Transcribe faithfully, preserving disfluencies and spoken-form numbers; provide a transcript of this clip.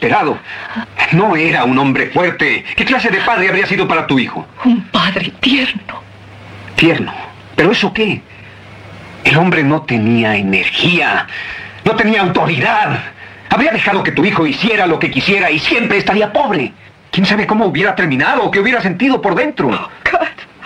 desesperado. No era un hombre fuerte. ¿Qué clase de padre habría sido para tu hijo? Un padre tierno. ¿Tierno? ¿Pero eso qué? El hombre no tenía energía. No tenía autoridad. Habría dejado que tu hijo hiciera lo que quisiera y siempre estaría pobre. ¿Quién sabe cómo hubiera terminado o qué hubiera sentido por dentro? Oh, Kai.